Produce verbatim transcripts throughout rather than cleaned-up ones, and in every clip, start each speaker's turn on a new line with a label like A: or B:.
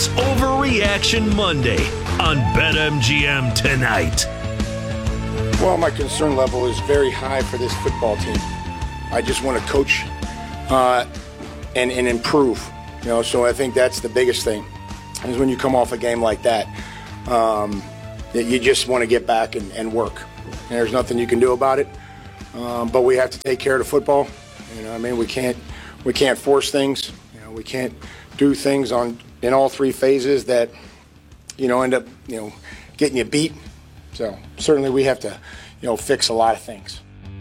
A: It's Overreaction Monday on BetMGM Tonight.
B: Well, my concern level is very high for this football team. I just want to coach uh, and, and improve. You know, so I think that's the biggest thing, is when you come off a game like that, um, that you just want to get back and, and work. And there's nothing you can do about it, um, but we have to take care of the football. You know, I mean, we can't we can't force things. You know, we can't do things on in all three phases that, you know, end up, you know, getting you beat. So certainly we have to, you know, fix a lot of things.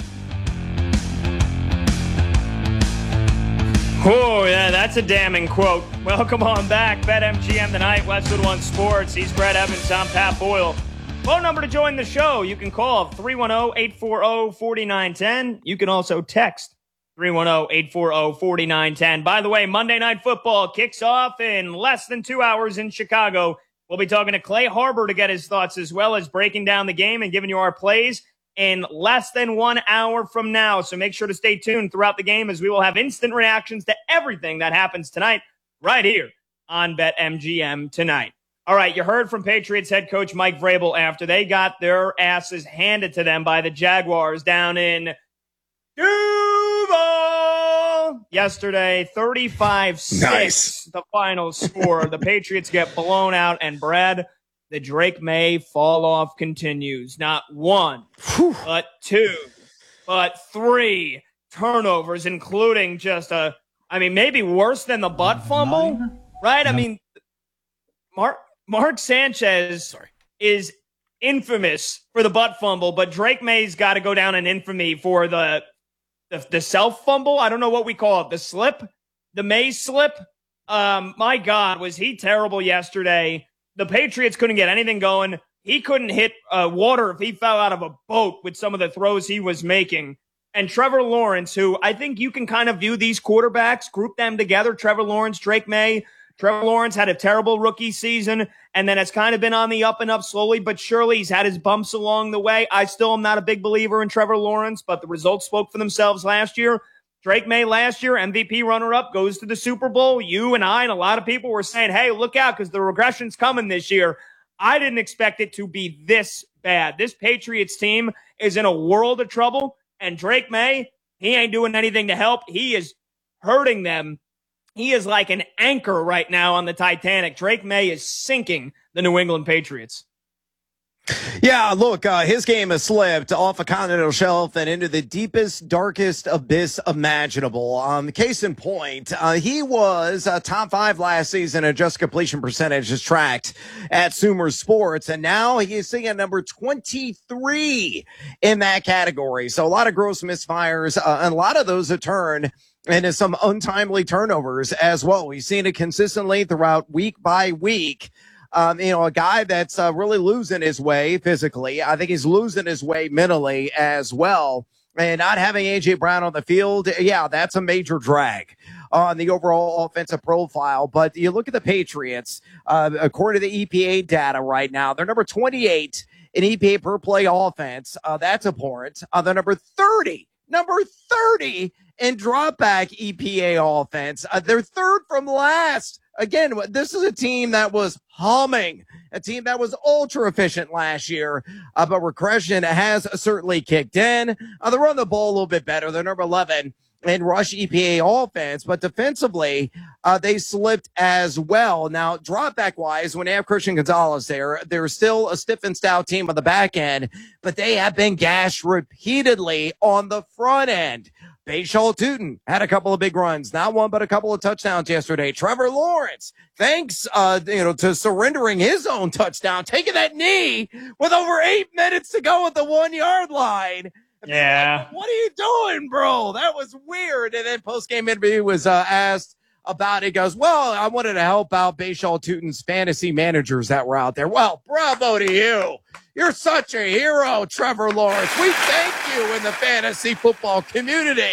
C: Oh, yeah, that's a damning quote. Welcome on back. BetMGM Tonight, Westwood One Sports. He's Brett Evans. I'm Pat Boyle. Phone number to join the show. You can call three one zero, eight four zero, four nine one zero. You can also text three one zero, eight four zero, four nine one zero. By the way, Monday Night Football kicks off in less than two hours in Chicago. We'll be talking to Clay Harbor to get his thoughts, as well as breaking down the game and giving you our plays in less than one hour from now. So make sure to stay tuned throughout the game, as we will have instant reactions to everything that happens tonight right here on BetMGM Tonight. All right, you heard from Patriots head coach Mike Vrabel after they got their asses handed to them by the Jaguars down in Duval yesterday. thirty-five six, nice. The final score. The Patriots get blown out, and Brad, the Drake May fall off continues. Not one, Whew. but two, but three turnovers, including just a, I mean, maybe worse than the butt fumble, right? I mean, Mark Mark Sanchez Sorry. is infamous for the butt fumble, but Drake May's got to go down in infamy for the, the the self fumble. I don't know what we call it, the slip, the May slip. Um, my God, was he terrible yesterday? The Patriots couldn't get anything going. He couldn't hit uh, water if he fell out of a boat with some of the throws he was making. And Trevor Lawrence, who I think you can kind of view these quarterbacks, group them together, Trevor Lawrence, Drake May. Trevor Lawrence had a terrible rookie season, and then it's kind of been on the up and up slowly, but surely he's had his bumps along the way. I still am not a big believer in Trevor Lawrence, but the results spoke for themselves last year. Drake May last year, M V P runner-up, goes to the Super Bowl. You and I and a lot of people were saying, hey, look out, because the regression's coming this year. I didn't expect it to be this bad. This Patriots team is in a world of trouble, and Drake May, he ain't doing anything to help. He is hurting them. He is like an anchor right now on the Titanic. Drake May is sinking the New England Patriots.
D: Yeah, look, uh, his game has slipped off a continental shelf and into the deepest, darkest abyss imaginable. Um, case in point, uh, he was uh, top five last season in just completion percentage as tracked at Sumer Sports, and now he is sitting at number twenty-three in that category. So a lot of gross misfires, uh, and a lot of those have turned into some untimely turnovers as well. We've seen it consistently throughout week by week. Um, you know, a guy that's uh, really losing his way physically. I think he's losing his way mentally as well. And not having A J Brown on the field, yeah, that's a major drag on the overall offensive profile. But you look at the Patriots, uh, according to the E P A data right now, they're number twenty-eight in E P A per play offense. Uh, that's abhorrent. Uh, they're number thirty, number thirty in drop back E P A offense. Uh, they're third from last. Again, this is a team that was humming, a team that was ultra efficient last year, uh, but regression has certainly kicked in. Uh, they run the ball a little bit better. They're number eleven in rush E P A offense, but defensively, uh, they slipped as well. Now, drop back wise, when they have Christian Gonzalez there, they're still a stiff and stout team on the back end, but they have been gashed repeatedly on the front end. Bashaw Tootin had a couple of big runs, not one, but a couple of touchdowns yesterday. Trevor Lawrence, thanks, uh, you know, to surrendering his own touchdown, taking that knee with over eight minutes to go at the one yard line.
C: Yeah.
D: Like, what are you doing, bro? That was weird. And then post-game interview was uh, asked about it. He goes, well, I wanted to help out Bashaw Tootin's fantasy managers that were out there. Well, bravo to you. You're such a hero, Trevor Lawrence. We thank you in the fantasy football community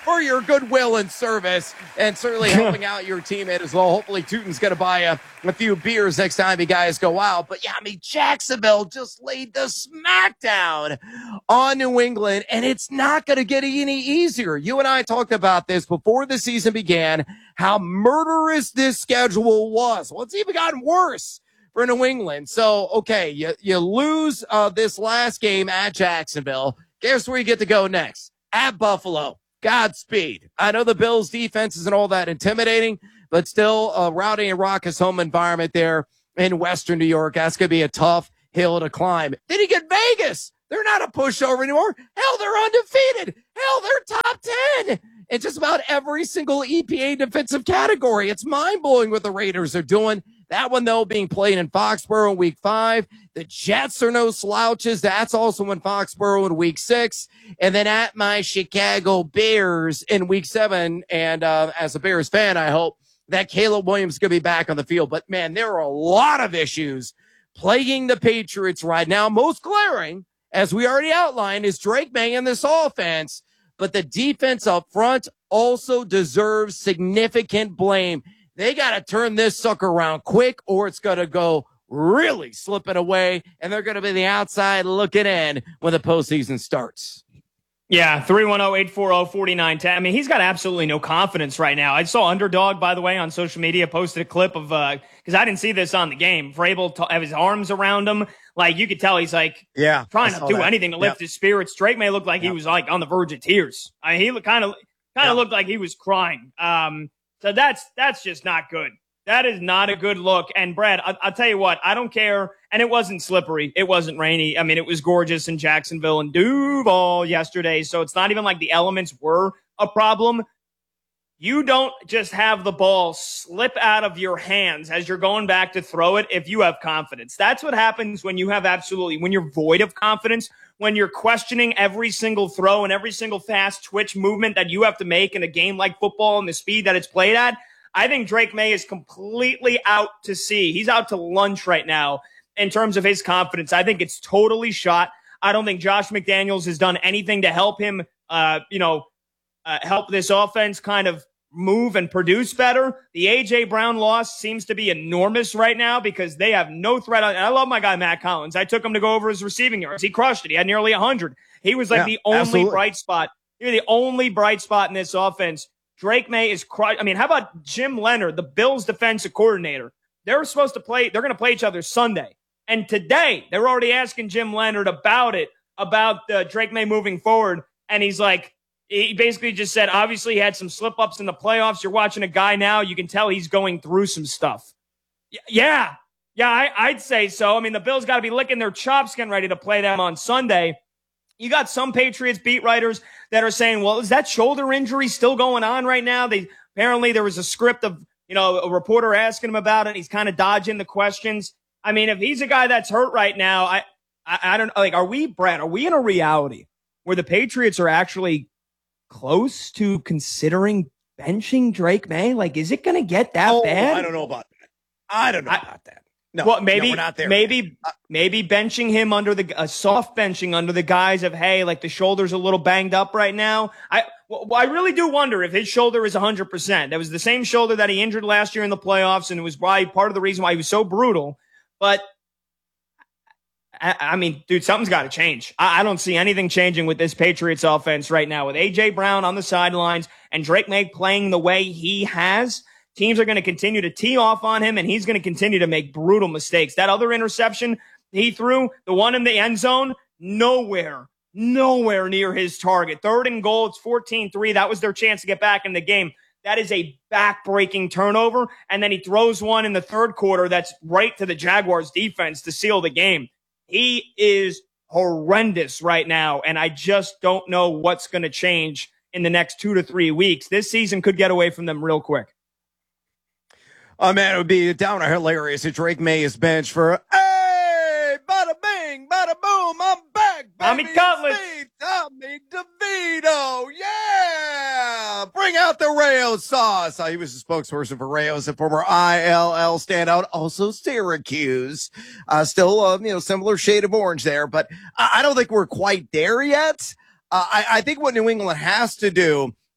D: for your goodwill and service, and certainly helping out your teammate as well. Hopefully, Tootin's going to buy a, a few beers next time you guys go out. But yeah, I mean, Jacksonville just laid the smackdown on New England, and it's not going to get any easier. You and I talked about this before the season began, how murderous this schedule was. Well, it's even gotten worse for New England. So, okay, you, you lose uh, this last game at Jacksonville. Guess where you get to go next? At Buffalo. Godspeed. I know the Bills' defense isn't all that intimidating, but still a rowdy and raucous home environment there in Western New York. That's going to be a tough hill to climb. Then you get Vegas. They're not a pushover anymore. Hell, they're undefeated. Hell, they're top ten in just about every single E P A defensive category. It's mind-blowing what the Raiders are doing. That one, though, being played in Foxborough in week five. The Jets are no slouches. That's also in Foxborough in week six. And then at my Chicago Bears in week seven. And uh, as a Bears fan, I hope that Caleb Williams is going to be back on the field. But, man, there are a lot of issues plaguing the Patriots right now. Most glaring, as we already outlined, is Drake May in this offense. But the defense up front also deserves significant blame. They got to turn this sucker around quick, or it's going to go really slipping away, and they're going to be the outside looking in when the postseason starts.
C: Yeah, three one zero, eight four zero, four nine one zero. I mean, he's got absolutely no confidence right now. I saw Underdog, by the way, on social media, posted a clip of, uh, because I didn't see this on the game, Vrabel to have his arms around him. Like, you could tell he's like,
D: yeah,
C: trying to do that. anything to lift yep. his spirits. Drake May looked like yep. he was like on the verge of tears. I mean, he kind of kind of yep. looked like he was crying. Um, So that's that's just not good. That is not a good look. And, Brad, I, I'll tell you what, I don't care. And it wasn't slippery. It wasn't rainy. I mean, it was gorgeous in Jacksonville and Duval yesterday. So it's not even like the elements were a problem. You don't just have the ball slip out of your hands as you're going back to throw it if you have confidence. That's what happens when you have absolutely, when you're void of confidence, when you're questioning every single throw and every single fast twitch movement that you have to make in a game like football and the speed that it's played at. I think Drake May is completely out to sea. He's out to lunch right now in terms of his confidence. I think it's totally shot. I don't think Josh McDaniels has done anything to help him, uh, you know, uh, help this offense kind of move and produce better. The A J Brown loss seems to be enormous right now because they have no threat on. And I love my guy, Matt Collins. I took him to go over his receiving yards. He crushed it. He had nearly one hundred. He was like yeah, the only absolutely. bright spot. He was the only bright spot in this offense. Drake May is cru- I mean, how about Jim Leonard, the Bills defensive coordinator? They're supposed to play. They're going to play each other Sunday. And today they're already asking Jim Leonard about it, about uh, Drake May moving forward. And he's like, he basically just said, obviously, he had some slip-ups in the playoffs. You're watching a guy now, you can tell he's going through some stuff. Y- yeah, yeah, I, I'd say so. I mean, the Bills got to be licking their chops getting ready to play them on Sunday. You got some Patriots beat writers that are saying, well, is that shoulder injury still going on right now? They apparently there was a script of, you know, a reporter asking him about it. He's kind of dodging the questions. I mean, if he's a guy that's hurt right now, I, I, I don't like, are we, Brad, are we in a reality where the Patriots are actually close to considering benching Drake May? Like, is it going to get that
D: oh,
C: bad?
D: I don't know about that. I don't know I, about that. No,
C: well, maybe,
D: no, we're not there.
C: maybe, maybe benching him under the a soft benching under the guise of, hey, like the shoulder's a little banged up right now. I, well, I really do wonder if his shoulder is a hundred percent. That was the same shoulder that he injured last year in the playoffs, and it was probably part of the reason why he was so brutal. But I, I mean, dude, something's got to change. I, I don't see anything changing with this Patriots offense right now with A J Brown on the sidelines and Drake May playing the way he has. Teams are going to continue to tee off on him, and he's going to continue to make brutal mistakes. That other interception he threw, the one in the end zone, nowhere, nowhere near his target. Third and goal, it's fourteen three. That was their chance to get back in the game. That is a back-breaking turnover, and then he throws one in the third quarter that's right to the Jaguars' defense to seal the game. He is horrendous right now, and I just don't know what's going to change in the next two to three weeks. This season could get away from them real quick.
D: Oh, man, it would be down hilarious if Drake May is benched for, hey, bada bing, bada boom, I'm back, baby.
C: Tommy Cutlets.
D: Tommy DeVito, yeah. Bring out the Rayo sauce. Uh, he was the spokesperson for Rayos, a former I L L standout, also Syracuse. Uh, still, uh, you know, similar shade of orange there, but I, I don't think we're quite there yet. Uh, I, I think what New England has to do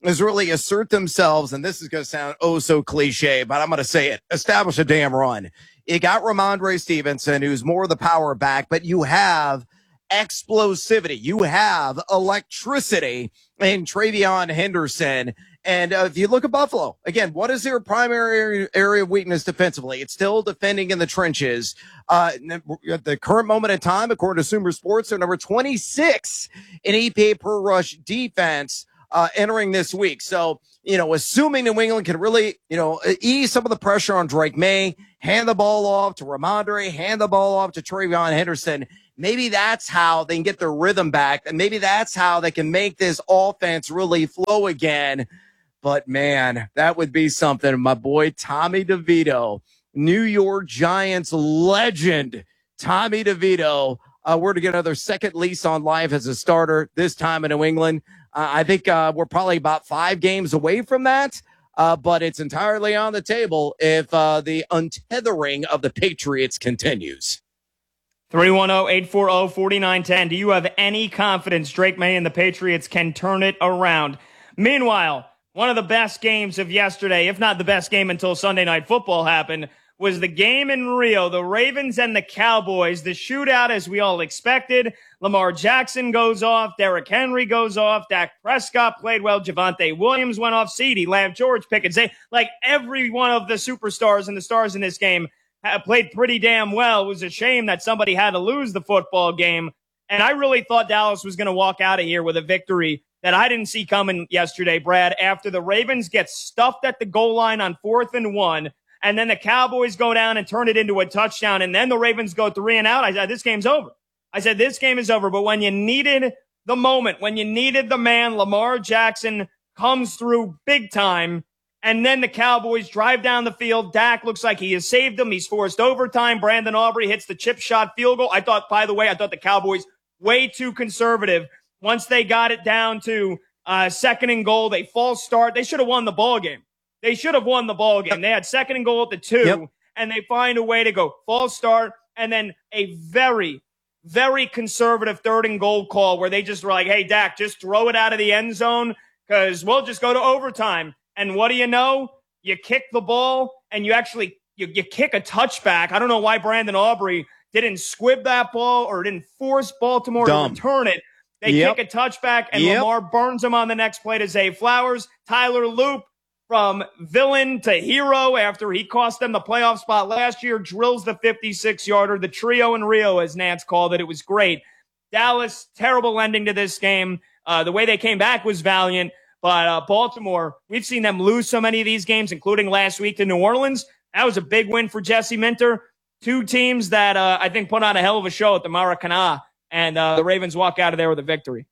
D: is really assert themselves, and this is going to sound oh so cliche, but I'm going to say it, establish a damn run. You got Ramondre Stevenson, who's more of the power back, but you have explosivity. You have electricity in TreVeyon Henderson. And uh, if you look at Buffalo, again, what is their primary area of weakness defensively? It's still defending in the trenches. Uh, at the current moment in time, according to Sumer Sports, they're number twenty-six in E P A per rush defense uh, entering this week. So, you know, assuming New England can really, you know, ease some of the pressure on Drake May, hand the ball off to Ramondre, hand the ball off to TreVeyon Henderson, maybe that's how they can get their rhythm back. And maybe that's how they can make this offense really flow again. But, man, that would be something. My boy Tommy DeVito, New York Giants legend Tommy DeVito, uh, we're to get another second lease on life as a starter, this time in New England. Uh, I think uh, we're probably about five games away from that, uh, but it's entirely on the table if uh, the untethering of the Patriots continues.
C: three one zero, eight four zero, four nine one zero. Do you have any confidence Drake May and the Patriots can turn it around? Meanwhile, one of the best games of yesterday, if not the best game until Sunday Night Football happened, was the game in Rio, the Ravens and the Cowboys, the shootout as we all expected. Lamar Jackson goes off, Derrick Henry goes off, Dak Prescott played well, Javonte Williams went off, CeeDee Lamb, George Pickens. They, like every one of the superstars and the stars in this game played pretty damn well. It was a shame that somebody had to lose the football game. And I really thought Dallas was going to walk out of here with a victory that I didn't see coming yesterday, Brad, after the Ravens get stuffed at the goal line on fourth and one, and then the Cowboys go down and turn it into a touchdown, and then the Ravens go three and out. I said, this game's over. I said, this game is over. But when you needed the moment, when you needed the man, Lamar Jackson comes through big time, and then the Cowboys drive down the field. Dak looks like he has saved them. He's forced overtime. Brandon Aubrey hits the chip shot field goal. I thought, by the way, I thought the Cowboys way too conservative. Once they got it down to uh, second and goal, they false start. They should have won the ball game. They should have won the ball game. They had second and goal at the two, yep. And they find a way to go false start, and then a very, very conservative third and goal call where they just were like, hey, Dak, just throw it out of the end zone because we'll just go to overtime. And what do you know? You kick the ball, and you actually you, you kick a touchback. I don't know why Brandon Aubrey didn't squib that ball or didn't force Baltimore Dumb. to return it. They yep. kick a touchback, and yep. Lamar burns him on the next play to Zay Flowers. Tyler Loop, from villain to hero after he cost them the playoff spot last year, drills the fifty-six-yarder. The trio in Rio, as Nance called it, it was great. Dallas, terrible ending to this game. Uh, the way they came back was valiant. But uh, Baltimore, we've seen them lose so many of these games, including last week to New Orleans. That was a big win for Jesse Minter. Two teams that uh, I think put on a hell of a show at the Maracanã. And uh, the Ravens walk out of there with a victory.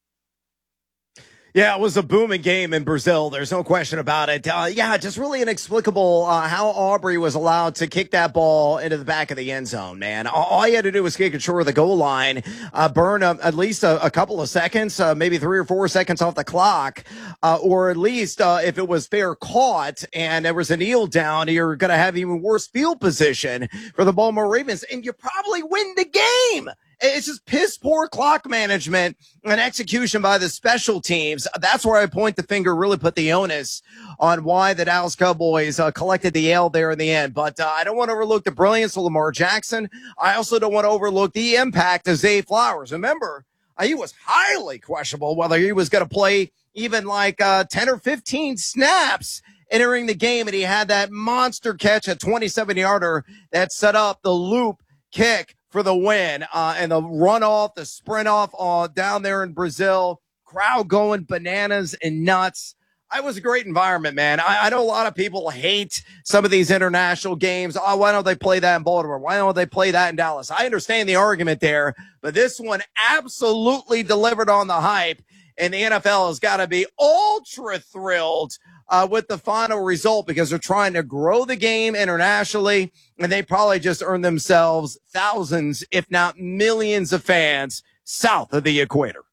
D: Yeah, it was a booming game in Brazil. There's no question about it. Uh, yeah, just really inexplicable uh, how Aubrey was allowed to kick that ball into the back of the end zone, man. All, all he had to do was kick it short of the goal line, uh, burn a, at least a, a couple of seconds, uh, maybe three or four seconds off the clock, uh, or at least uh, if it was fair caught and there was a kneel down, you're going to have even worse field position for the Baltimore Ravens, and you probably win the game. It's just piss poor clock management and execution by the special teams. That's where I point the finger, really put the onus on why the Dallas Cowboys uh, collected the L there in the end. But uh, I don't want to overlook the brilliance of Lamar Jackson. I also don't want to overlook the impact of Zay Flowers. Remember, uh, he was highly questionable whether he was going to play even like uh, ten or fifteen snaps entering the game. And he had that monster catch, a twenty-seven-yarder that set up the loop kick for the win, uh, and the run off, the sprint off uh, down there in Brazil, crowd going bananas and nuts. It was a great environment, man. I, I know a lot of people hate some of these international games. Oh, why don't they play that in Baltimore? Why don't they play that in Dallas? I understand the argument there, but this one absolutely delivered on the hype, and the N F L has got to be ultra thrilled Uh, with the final result because they're trying to grow the game internationally, and they probably just earned themselves thousands, if not millions of fans south of the equator.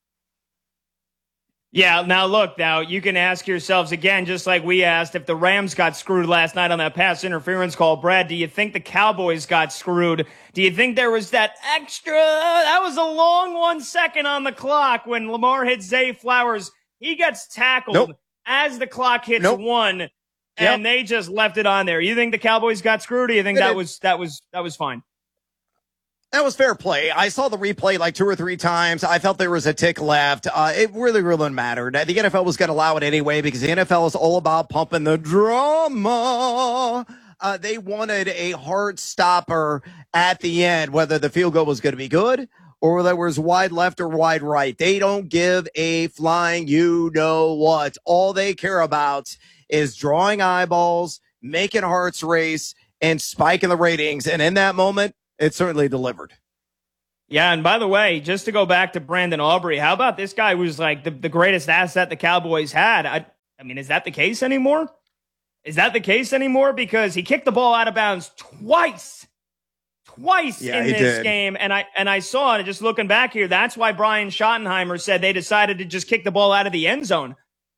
C: Yeah, now look, now you can ask yourselves again, just like we asked, if the Rams got screwed last night on that pass interference call, Brad, do you think the Cowboys got screwed? Do you think there was that extra, that was a long one second on the clock when Lamar hit Zay Flowers? He gets tackled.
D: Nope.
C: as the clock hits
D: nope.
C: one, and yep. they just left it on there. You think the Cowboys got screwed, or you think
D: they
C: that
D: did.
C: was that was that was fine?
D: That was fair play. I saw the replay like two or three times. I felt there was a tick left. Uh, it really, really mattered. The N F L was going to allow it anyway because the N F L is all about pumping the drama. Uh, they wanted a hard stopper at the end, whether the field goal was going to be good or whether it was wide left or wide right. They don't give a flying you know what. All they care about is drawing eyeballs, making hearts race, and spiking the ratings. And in that moment, it certainly delivered.
C: Yeah, and by the way, just to go back to Brandon Aubrey, how about this guy who's like the, the greatest asset the Cowboys had? I, I mean, is that the case anymore? Is that the case anymore? Because he kicked the ball out of bounds twice, twice
D: yeah,
C: in this
D: did.
C: game. And I and I saw it, just looking back here, that's why Brian Schottenheimer said they decided to just kick the ball out of the end zone.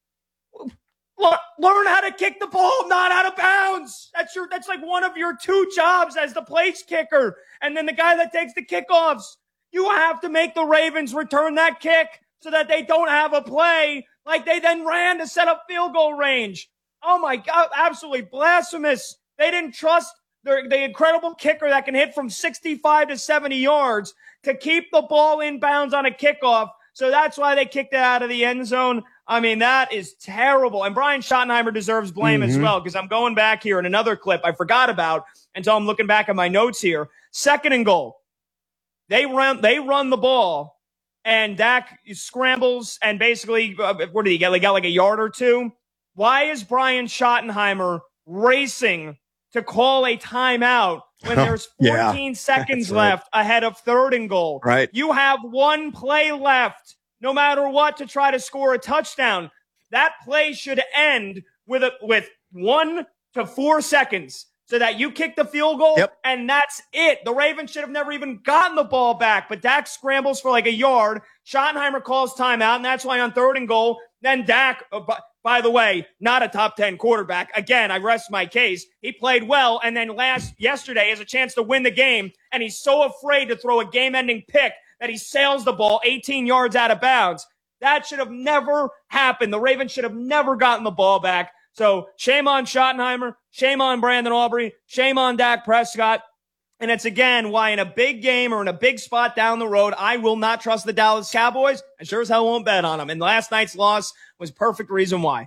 C: Learn how to kick the ball, not out of bounds. That's your. That's like one of your two jobs as the place kicker, and then the guy that takes the kickoffs. You have to make the Ravens return that kick so that they don't have a play like they then ran to set up field goal range. Oh my God, absolutely blasphemous. They didn't trust the, the incredible kicker that can hit from sixty-five to seventy yards to keep the ball in bounds on a kickoff. So that's why they kicked it out of the end zone. I mean, that is terrible. And Brian Schottenheimer deserves blame mm-hmm. as well, because I'm going back here in another clip I forgot about until I'm looking back at my notes here. Second and goal. They run, they run the ball, and Dak scrambles, and basically, uh, what did he get? They got like a yard or two. Why is Brian Schottenheimer racing to call a timeout when there's fourteen
D: yeah,
C: seconds
D: right.
C: left ahead of third and goal?
D: Right.
C: You have one play left, no matter what, to try to score a touchdown. That play should end with a, with one to four seconds so that you kick the field goal,
D: yep.
C: and that's it. The Ravens should have never even gotten the ball back, but Dak scrambles for like a yard. Schottenheimer calls timeout, and that's why on third and goal, then Dak, uh, by, by the way, not a top ten quarterback. Again, I rest my case. He played well, and then last yesterday has a chance to win the game, and he's so afraid to throw a game-ending pick that he sails the ball eighteen yards out of bounds. That should have never happened. The Ravens should have never gotten the ball back. So shame on Schottenheimer, shame on Brandon Aubrey, shame on Dak Prescott. And it's, again, why in a big game or in a big spot down the road, I will not trust the Dallas Cowboys. I sure as hell won't bet on them. And last night's loss was perfect reason why.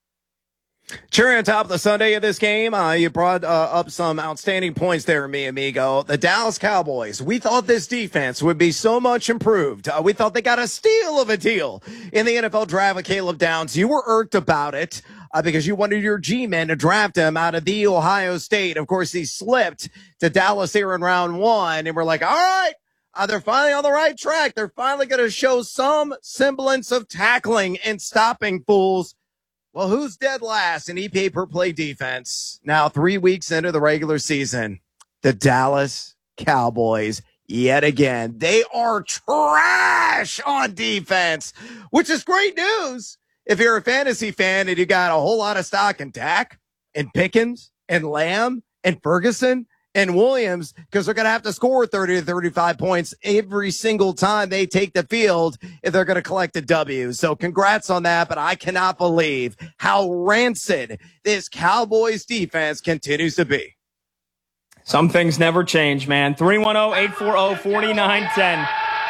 D: Cherry on top of the Sunday of this game, uh, you brought uh, up some outstanding points there, mi amigo. The Dallas Cowboys, we thought this defense would be so much improved. Uh, we thought they got a steal of a deal in the N F L draft with Caleb Downs. You were irked about it uh, because you wanted your G-men to draft him out of the Ohio State. Of course, he slipped to Dallas here in round one, and we're like, all right, uh, they're finally on the right track. They're finally going to show some semblance of tackling and stopping fools. Well, who's dead last in E P A per play defense? Now, three weeks into the regular season, the Dallas Cowboys, yet again, they are trash on defense, which is great news if you're a fantasy fan and you got a whole lot of stock in Dak and Pickens and Lamb and Ferguson and Williams, because they're going to have to score thirty to thirty-five points every single time they take the field if they're going to collect a W. So congrats on that, but I cannot believe how rancid this Cowboys defense continues to be.
C: Some things never change, man. three one zero, eight four zero, four nine one zero.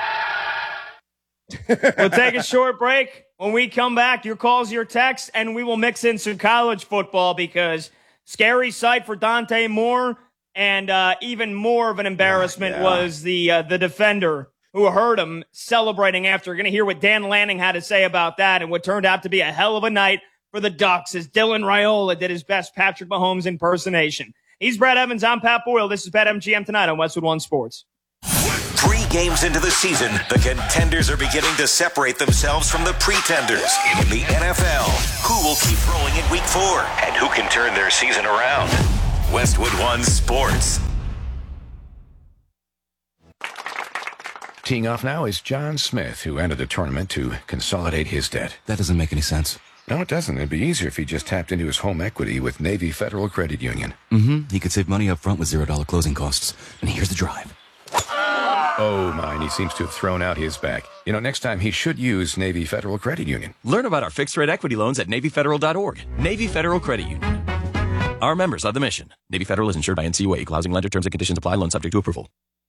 C: We'll take a short break. When we come back, your calls, your texts, and we will mix in some college football because scary sight for Dante Moore. And uh, even more of an embarrassment yeah, yeah. was the uh, the defender who heard him celebrating after. You're going to hear what Dan Lanning had to say about that and what turned out to be a hell of a night for the Ducks as Dylan Raiola did his best Patrick Mahomes impersonation. He's Brad Evans. I'm Pat Boyle. This is BetMGM Tonight on Westwood One Sports.
E: Three games into the season, the contenders are beginning to separate themselves from the pretenders in the N F L. Who will keep rolling in week four and who can turn their season around? Westwood One Sports.
F: Teeing off now is John Smith, who entered the tournament to consolidate his debt.
G: That doesn't make any sense.
F: No, it doesn't. It'd be easier if he just tapped into his home equity with Navy Federal Credit Union.
G: Mm-hmm. He could save money up front with zero dollar closing costs. And here's the drive.
F: Oh, mine. He seems to have thrown out his back. You know, next time he should use Navy Federal Credit Union.
G: Learn about our fixed-rate equity loans at Navy Federal dot org. Navy Federal Credit Union. Our members are the mission. Navy Federal is insured by N C U A. Equal housing lender. Terms and conditions apply. Loan subject to approval.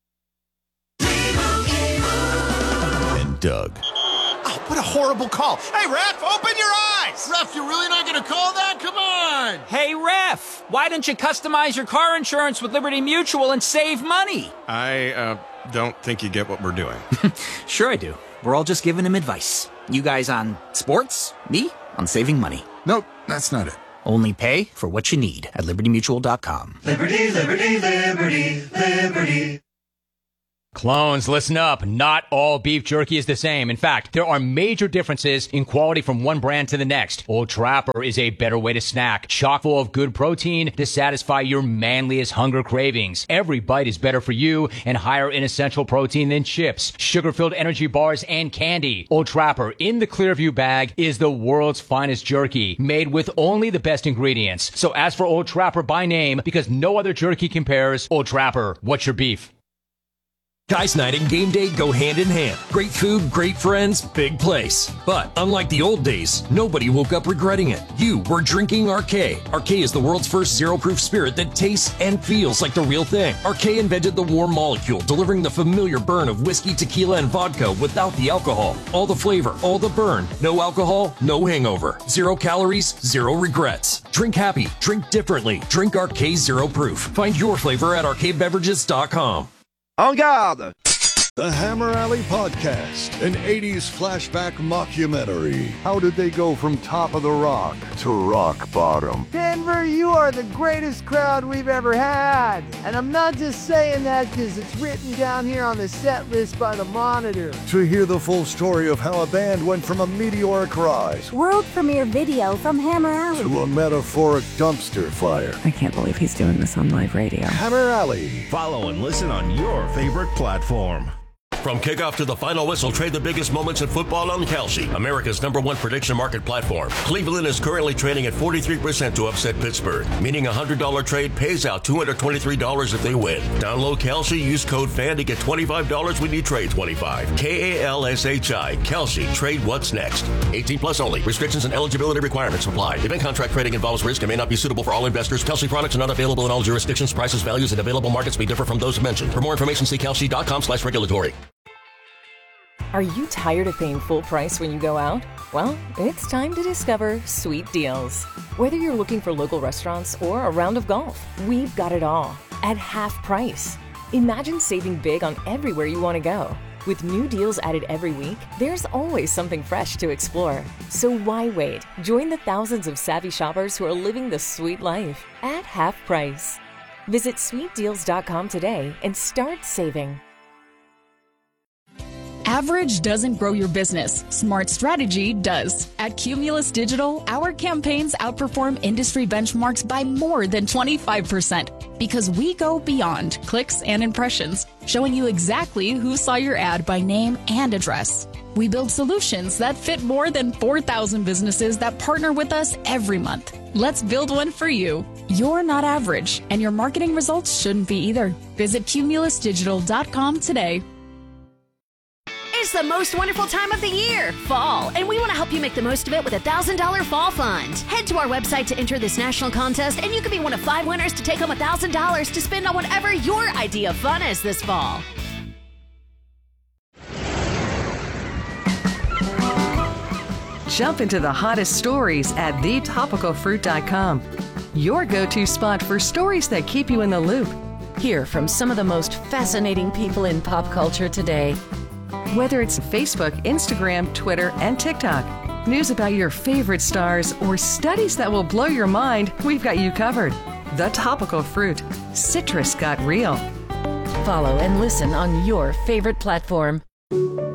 G: And Doug.
H: Oh, what a horrible call. Hey, ref, open your eyes. Ref, you're really not going to call that? Come on.
I: Hey, ref, why don't you customize your car insurance with Liberty Mutual and save money?
J: I, uh, don't think you get what we're doing.
I: Sure I do. We're all just giving him advice. You guys on sports, me on saving money.
J: Nope, that's not it.
I: Only pay for what you need at Liberty Mutual dot com.
K: Liberty, Liberty, Liberty, Liberty.
L: Clones, listen up. Not all beef jerky is the same. In fact, there are major differences in quality from one brand to the next. Old Trapper is a better way to snack, chock full of good protein to satisfy your manliest hunger cravings. Every bite is better for you and higher in essential protein than chips, sugar-filled energy bars, and candy. Old Trapper in the Clearview bag is the world's finest jerky, made with only the best ingredients. So ask for Old Trapper by name because no other jerky compares. Old Trapper, what's your beef?
M: Guys night and game day go hand in hand. Great food, great friends, big place. But unlike the old days, nobody woke up regretting it. You were drinking R K. R K is the world's first zero-proof spirit that tastes and feels like the real thing. R K invented the warm molecule, delivering the familiar burn of whiskey, tequila, and vodka without the alcohol. All the flavor, all the burn. No alcohol, no hangover. Zero calories, zero regrets. Drink happy, drink differently. Drink R K Zero Proof. Find your flavor at R K beverages dot com.
N: En garde!
O: The Hammer Alley Podcast, an eighties flashback mockumentary. How did they go from top of the rock to rock bottom?
P: Denver, you are the greatest crowd we've ever had. And I'm not just saying that because it's written down here on the set list by the Monitor.
O: To hear the full story of how a band went from a meteoric rise,
Q: world premiere video from Hammer Alley,
O: to a metaphoric dumpster fire.
R: I can't believe he's doing this on live radio.
O: Hammer Alley.
A: Follow and listen on your favorite platform.
S: From kickoff to the final whistle, trade the biggest moments in football on Kalshi, America's number one prediction market platform. Cleveland is currently trading at forty-three percent to upset Pittsburgh, meaning a one hundred dollars trade pays out two hundred twenty-three dollars if they win. Download Kalshi, use code FAN to get twenty-five dollars when you trade twenty-five dollars. K A L S H I, Kalshi, trade what's next. eighteen plus only. Restrictions and eligibility requirements apply. Event contract trading involves risk and may not be suitable for all investors. Kalshi products are not available in all jurisdictions. Prices, values, and available markets may differ from those mentioned. For more information, see Kalshi dot com slash regulatory.
T: Are you tired of paying full price when you go out? Well, it's time to discover Sweet Deals. Whether you're looking for local restaurants or a round of golf, we've got it all at half price. Imagine saving big on everywhere you want to go. With new deals added every week, there's always something fresh to explore. So why wait? Join the thousands of savvy shoppers who are living the sweet life at half price. Visit sweet deals dot com today and start saving.
U: Average doesn't grow your business. Smart strategy does. At Cumulus Digital, our campaigns outperform industry benchmarks by more than twenty-five percent because we go beyond clicks and impressions, showing you exactly who saw your ad by name and address. We build solutions that fit more than four thousand businesses that partner with us every month. Let's build one for you. You're not average, and your marketing results shouldn't be either. Visit cumulus digital dot com today.
V: It's the most wonderful time of the year, fall, and we want to help you make the most of it with a one thousand dollars Fall Fund. Head to our website to enter this national contest, and you could be one of five winners to take home one thousand dollars to spend on whatever your idea of fun is this fall.
W: Jump into the hottest stories at the topical fruit dot com. Your go-to spot for stories that keep you in the loop.
X: Hear from some of the most fascinating people in pop culture today.
W: Whether it's Facebook, Instagram, Twitter, and TikTok, news about your favorite stars, or studies that will blow your mind, we've got you covered. The Topical Fruit. Citrus got real.
X: Follow and listen on your favorite platform.